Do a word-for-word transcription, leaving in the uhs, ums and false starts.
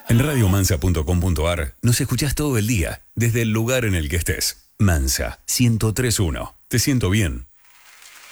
En radio mansa punto com punto a r nos escuchás todo el día, desde el lugar en el que estés. Mansa, ciento tres punto uno. Te siento bien.